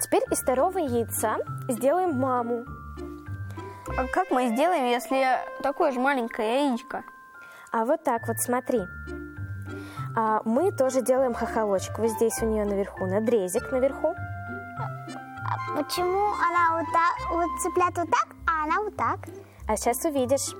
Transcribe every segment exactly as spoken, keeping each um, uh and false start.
Теперь из второго яйца сделаем маму. А как мы сделаем, если такое же маленькое яичко? А вот так вот, смотри. А мы тоже делаем хохолочек. Вот здесь у нее наверху надрезик наверху. А почему она вот так, вот цыплят вот так, а она вот так? А сейчас увидишь.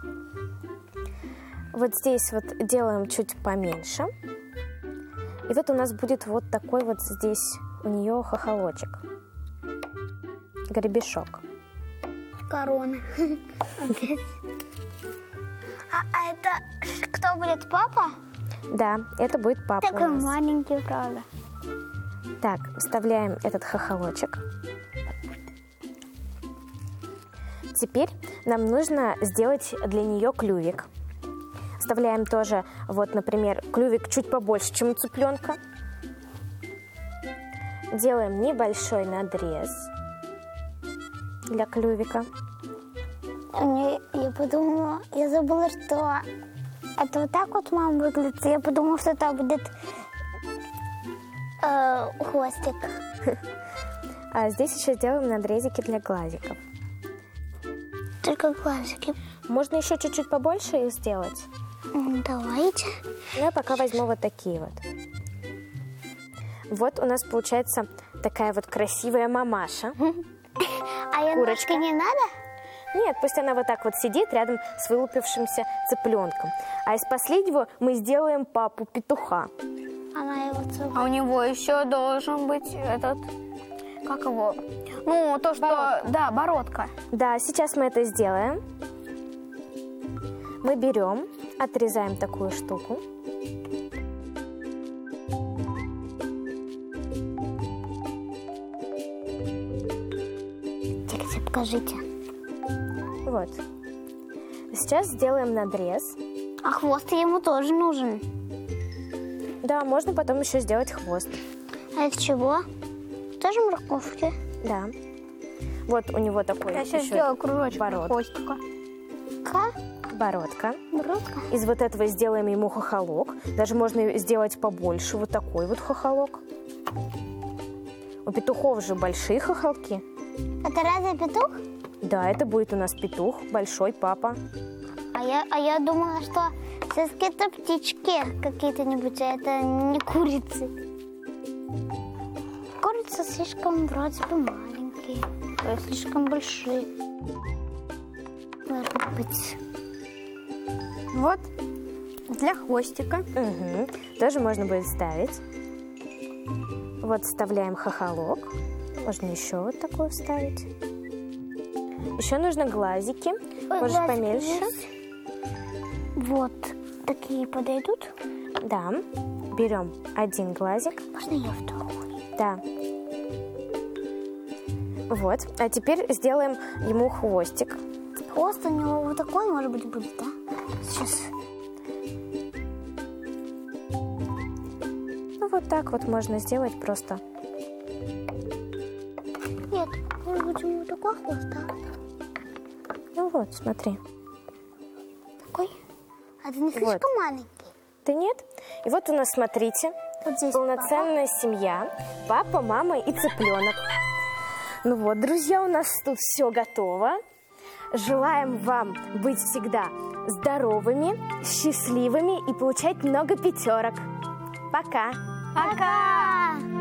Вот здесь вот делаем чуть поменьше. И вот у нас будет вот такой вот здесь у нее хохолочек. Гребешок. Корона. А, а это кто будет, папа? Да, это будет папа. Такой маленький, правда. Так, вставляем этот хохолочек. Теперь нам нужно сделать для нее клювик. Вставляем тоже, вот, например, клювик чуть побольше, чем у цыпленка. Делаем небольшой надрез для клювика. Мне, я подумала, я забыла, что это вот так вот мама выглядит. Я подумала, что это будет э, хвостик. А здесь еще сделаем надрезики для глазиков. Только глазики. Можно еще чуть-чуть побольше их сделать? Давайте. Я пока возьму вот такие вот. Вот у нас получается такая вот красивая мамаша. А я Курочка. ножки не надо? Нет, пусть она вот так вот сидит рядом с вылупившимся цыпленком. А из последнего мы сделаем папу петуха. Она его целует. А у него еще должен быть этот, как его, ну то, что, Бородка. да, бородка. Да, сейчас мы это сделаем. Мы берем, отрезаем такую штуку. Тихо, покажите. Вот. Сейчас сделаем надрез. А хвост ему тоже нужен. Да, можно потом еще сделать хвост. А это чего? Тоже морковки? Да. Вот у него такой Я сейчас еще сделаю кружочек бород- хвостика. Ка? бородка. Бородка? Из вот этого сделаем ему хохолок. Даже можно сделать побольше. Вот такой вот хохолок. У петухов же большие хохолки. Это разве петух? Да, это будет у нас петух, большой папа. А я, а я думала, что все-таки это птички какие-то-нибудь, а это не курицы. Курицы слишком вроде бы маленькие, а слишком большие. Может быть. Вот, для хвостика. Угу. Тоже можно будет ставить. Вот вставляем хохолок. Можно еще вот такой вставить. Еще нужно глазики. Ой, Можешь глазики помельче. есть? Вот такие подойдут? Да. Берем один глазик. Можно я второй? Да. Вот. А теперь сделаем ему хвостик. Хвост у него вот такой, может быть, будет, да? Сейчас. Ну, вот так вот можно сделать просто. Нет, может быть, у него такой хвост, да? Ну вот, смотри. Такой? А это не слишком Вот. маленький? Да нет? И вот у нас, смотрите, Вот здесь полноценная семья. Папа, мама и цыпленок. Ну вот, друзья, у нас тут все готово. Желаем вам быть всегда здоровыми, счастливыми и получать много пятерок. Пока! Пока!